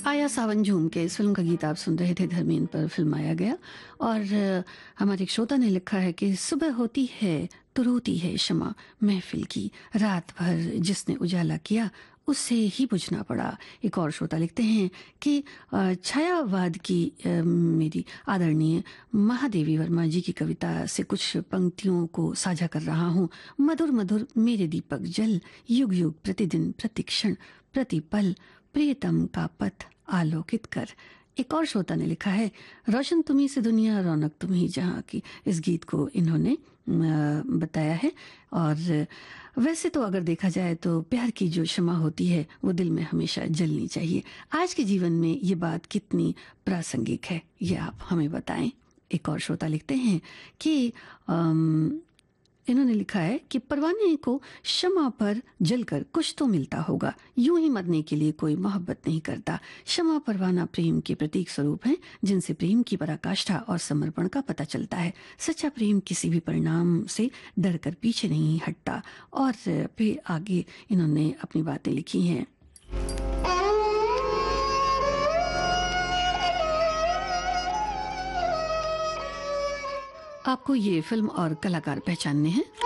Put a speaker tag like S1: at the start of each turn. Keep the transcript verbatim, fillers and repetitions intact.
S1: आया सावन झूम के इस फिल्म का गीत आप सुन रहे थे। धर्मेंद्र पर फिल्माया गया। और अ, हमारे एक श्रोता ने लिखा है कि सुबह होती है तो रोती है शमा महफिल की, रात भर जिसने उजाला किया उसे ही बुझना पड़ा। एक और श्रोता लिखते हैं कि अ, छायावाद की अ, मेरी आदरणीय महादेवी वर्मा जी की कविता से कुछ पंक्तियों को साझा कर रहा हूँ। मधुर मधुर मेरे दीपक जल, युग युग प्रतिदिन प्रतिक्षण प्रतिपल प्रियतम का पथ आलोकित कर। एक और श्रोता ने लिखा है, रोशन तुम्ही से दुनिया रौनक तुम्ही जहाँ की। इस गीत को इन्होंने अ, बताया है। और वैसे तो अगर देखा जाए तो प्यार की जो क्षमा होती है वो दिल में हमेशा जलनी चाहिए। आज के जीवन में ये बात कितनी प्रासंगिक है ये आप हमें बताएं। एक और श्रोता लिखते हैं कि अम, इन्होंने लिखा है कि परवाने को क्षमा पर जलकर कुछ तो मिलता होगा, यूं ही मरने के लिए कोई मोहब्बत नहीं करता। क्षमा परवाना प्रेम के प्रतीक स्वरूप हैं, जिनसे प्रेम की पराकाष्ठा और समर्पण का पता चलता है। सच्चा प्रेम किसी भी परिणाम से डर कर पीछे नहीं हटता। और फिर आगे इन्होंने अपनी बातें लिखी हैं। आपको ये फिल्म और कलाकार पहचानने हैं।